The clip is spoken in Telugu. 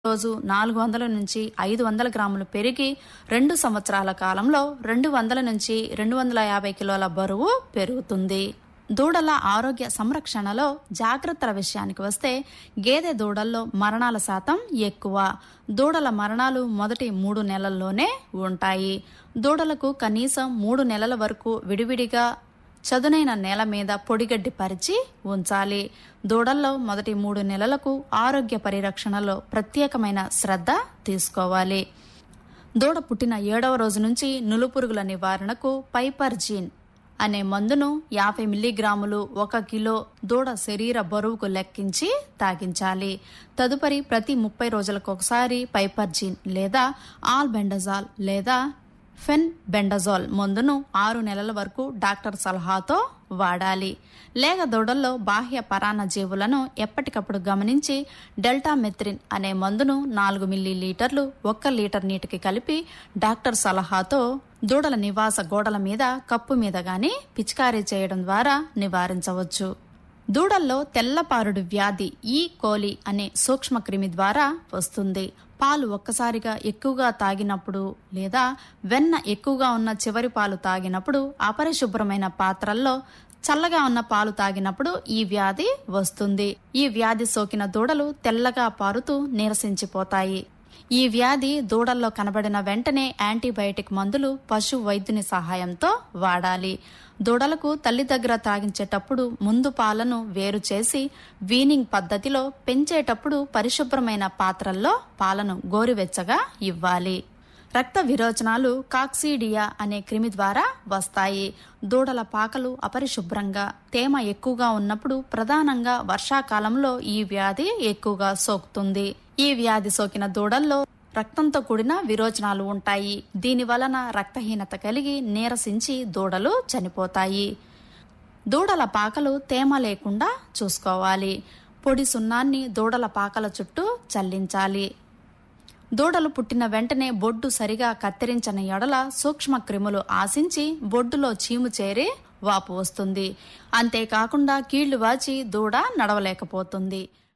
రోజు 400 నుంచి 500 గ్రాములు పెరిగి 2 సంవత్సరాల కాలంలో 200 నుంచి 250 కిలోల బరువు పెరుగుతుంది. దూడల ఆరోగ్య సంరక్షణలో జాగ్రత్తల విషయానికి వస్తే గేదె దూడల్లో మరణాల శాతం ఎక్కువ. దూడల మరణాలు మొదటి 3 నెలల్లోనే ఉంటాయి. దూడలకు కనీసం 3 నెలల వరకు విడివిడిగా చదునైన నేల మీద పొడిగడ్డి పరిచి ఉంచాలి. దూడల్లో మొదటి 3 నెలలకు ఆరోగ్య పరిరక్షణలో ప్రత్యేకమైన శ్రద్ధ తీసుకోవాలి. దూడ పుట్టిన 7వ రోజు నుంచి నులుపురుగుల నివారణకు పైపర్జీన్ అనే మందును 50 మిల్లీగ్రాములు 1 కిలో దూడ శరీర బరువుకు లెక్కించి తాగించాలి. తదుపరి ప్రతి 30 రోజులకొకసారి పైపర్జీన్ లేదా ఆల్బెండజాల్ లేదా ఫెన్బెండజోల్ మందును 6 నెలల వరకు డాక్టర్ సలహాతో వాడాలి. లేగ దూడల్లో బాహ్య పరాన్న జీవులను ఎప్పటికప్పుడు గమనించి డెల్టామెథ్రిన్ అనే మందును 4 మిల్లీలీటర్లు 1 లీటర్ నీటికి కలిపి డాక్టర్ సలహాతో దూడల నివాస గోడల మీద, కప్పు మీద గాని పిచికారీ చేయడం ద్వారా నివారించవచ్చు. దూడల్లో తెల్లపారుడు వ్యాధి ఈ కోలి అనే సూక్ష్మక్రిమి ద్వారా వస్తుంది. పాలు ఒక్కసారిగా ఎక్కువగా తాగినప్పుడు లేదా వెన్న ఎక్కువగా ఉన్న చివరి పాలు తాగినప్పుడు, అపరిశుభ్రమైన పాత్రల్లో చల్లగా ఉన్న పాలు తాగినప్పుడు ఈ వ్యాధి వస్తుంది. ఈ వ్యాధి సోకిన దూడలు తెల్లగా పారుతూ నీరసించిపోతాయి. ఈ వ్యాధి దూడల్లో కనబడిన వెంటనే యాంటీబయాటిక్ మందులు పశు వైద్యుని సహాయంతో వాడాలి. దూడలకు తల్లి దగ్గర తాగించేటప్పుడు ముందు పాలను వేరు చేసి వీనింగ్ పద్ధతిలో, పెంచేటప్పుడు పరిశుభ్రమైన పాత్రల్లో పాలను గోరువెచ్చగా ఇవ్వాలి. రక్త విరోచనాలు కాక్సీడియా అనే క్రిమి ద్వారా వస్తాయి. దూడల పాకలు అపరిశుభ్రంగా, తేమ ఎక్కువగా ఉన్నప్పుడు, ప్రధానంగా వర్షాకాలంలో ఈ వ్యాధి ఎక్కువగా సోకుతుంది. ఈ వ్యాధి సోకిన దూడల్లో రక్తంతో కూడిన విరోచనాలు ఉంటాయి. దీని వలన రక్తహీనత కలిగి నీరసించి దూడలు చనిపోతాయి. దూడల పాకలు తేమ లేకుండా చూసుకోవాలి. పొడి సున్నాన్ని దూడల పాకల చుట్టూ చల్లించాలి. దూడలు పుట్టిన వెంటనే బొడ్డు సరిగా కత్తిరించని ఎడల సూక్ష్మ క్రిములు ఆశించి బొడ్డులో చీము చేరి వాపు వస్తుంది. అంతేకాకుండా కీళ్లు వాచి దూడ నడవలేకపోతుంది.